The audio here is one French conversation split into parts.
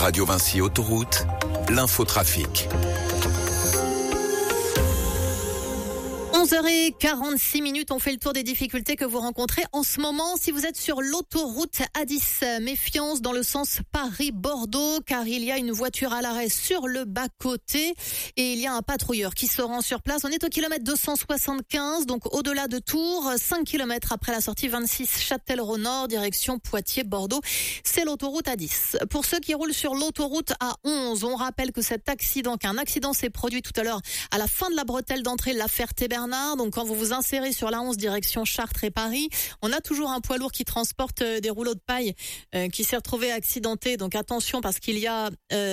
Radio Vinci Autoroute, l'infotrafic. 11h46, on fait le tour des difficultés que vous rencontrez en ce moment. Si vous êtes sur l'autoroute A10, méfiance dans le sens Paris-Bordeaux, car il y a une voiture à l'arrêt sur le bas-côté et il y a un patrouilleur qui se rend sur place. On est au kilomètre 275, donc au-delà de Tours, 5 km après la sortie 26 Châtellerault-Nord, direction Poitiers-Bordeaux. C'est l'autoroute A10. Pour ceux qui roulent sur l'autoroute A11, on rappelle que qu'un accident s'est produit tout à l'heure à la fin de la bretelle d'entrée de la Ferté-Bernard. Donc quand vous vous insérez sur la 11 direction Chartres et Paris, on a toujours un poids lourd qui transporte des rouleaux de paille qui s'est retrouvé accidenté. Donc attention parce qu'il y a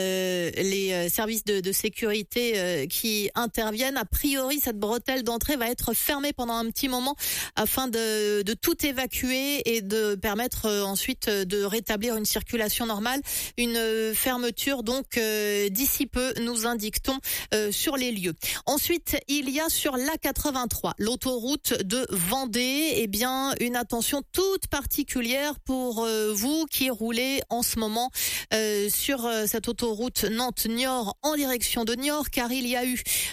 les services de sécurité qui interviennent. A priori, cette bretelle d'entrée va être fermée pendant un petit moment afin de tout évacuer et de permettre ensuite de rétablir une circulation normale. Une fermeture donc d'ici peu, nous indique-t-on sur les lieux. Ensuite, il y a sur l'A83, l'autoroute de Vendée, eh bien une attention toute particulière pour vous qui roulez en ce moment sur cette autoroute Nantes-Niort en direction de Niort, car il y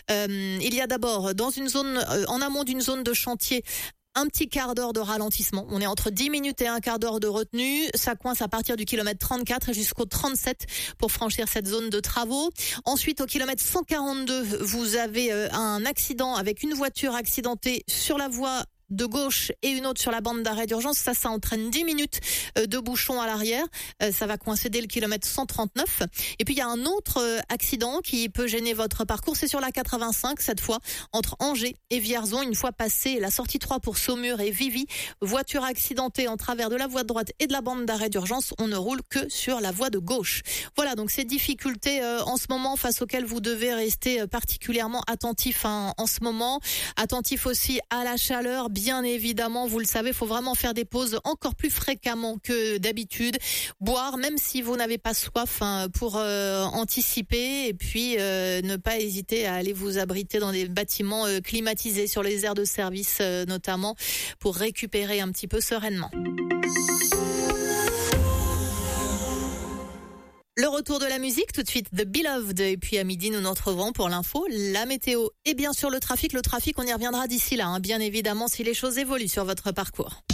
a d'abord dans une zone en amont d'une zone de chantier un petit quart d'heure de ralentissement. On est entre 10 minutes et un quart d'heure de retenue. Ça coince à partir du kilomètre 34 et jusqu'au 37 pour franchir cette zone de travaux. Ensuite, au kilomètre 142, vous avez un accident avec une voiture accidentée sur la voie de gauche et une autre sur la bande d'arrêt d'urgence. Ça entraîne 10 minutes de bouchon à l'arrière. Ça va coincer dès le kilomètre 139. Et puis il y a un autre accident qui peut gêner votre parcours. C'est sur la 85, cette fois, entre Angers et Vierzon. Une fois passé la sortie 3 pour Saumur et Vivy, voiture accidentée en travers de la voie de droite et de la bande d'arrêt d'urgence. On ne roule que sur la voie de gauche. Voilà, donc ces difficultés en ce moment face auxquelles vous devez rester particulièrement attentif en ce moment. Attentif aussi à la chaleur. Bien évidemment, vous le savez, il faut vraiment faire des pauses encore plus fréquemment que d'habitude. Boire, même si vous n'avez pas soif, pour anticiper. Et puis, ne pas hésiter à aller vous abriter dans des bâtiments climatisés, sur les aires de service notamment, pour récupérer un petit peu sereinement. Le retour de la musique, tout de suite The Beloved, et puis à midi nous nous retrouvons pour l'info, la météo et bien sûr le trafic. Le trafic, on y reviendra d'ici là, bien évidemment, si les choses évoluent sur votre parcours.